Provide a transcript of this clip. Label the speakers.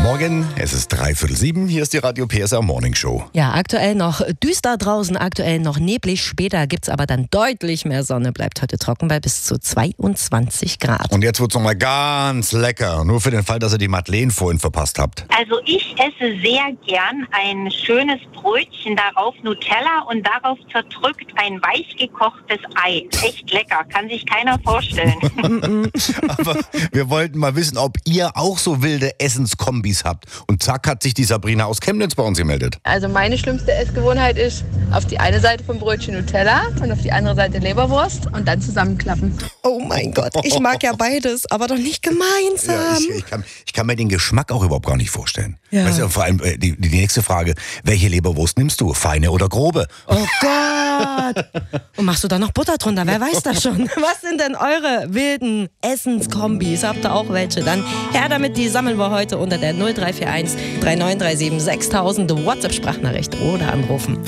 Speaker 1: Morgen, es ist 6:45, hier ist die Radio PSR Morning Show.
Speaker 2: Ja, aktuell noch düster draußen, aktuell noch neblig. Später gibt's aber dann deutlich mehr Sonne. Bleibt heute trocken bei bis zu 22 Grad.
Speaker 1: Und jetzt wird's nochmal ganz lecker. Nur für den Fall, dass ihr die Madeleine vorhin verpasst habt.
Speaker 3: Also ich esse sehr gern ein schönes Brötchen, darauf Nutella und darauf zerdrückt ein weich gekochtes Ei. Echt lecker, kann sich keiner vorstellen.
Speaker 1: Aber wir wollten mal wissen, ob ihr auch so wilde Essenskombis habt. Und zack hat sich die Sabrina aus Chemnitz bei uns gemeldet.
Speaker 4: Also meine schlimmste Essgewohnheit ist, auf die eine Seite vom Brötchen Nutella und auf die andere Seite Leberwurst und dann zusammenklappen.
Speaker 2: Oh mein Gott, ich mag ja beides, aber doch nicht gemeinsam.
Speaker 1: Ja, ich kann mir den Geschmack auch überhaupt gar nicht vorstellen.
Speaker 2: Ja.
Speaker 1: Weißt du, vor allem die nächste Frage, welche Leberwurst nimmst du? Feine oder grobe?
Speaker 2: Oh Gott. Und machst du da noch Butter drunter? Wer weiß das schon? Was sind denn eure wilden Essenskombis? Habt ihr auch welche? Dann her damit, die sammeln wir heute unter der 0341 3937 6000 WhatsApp-Sprachnachricht oder anrufen.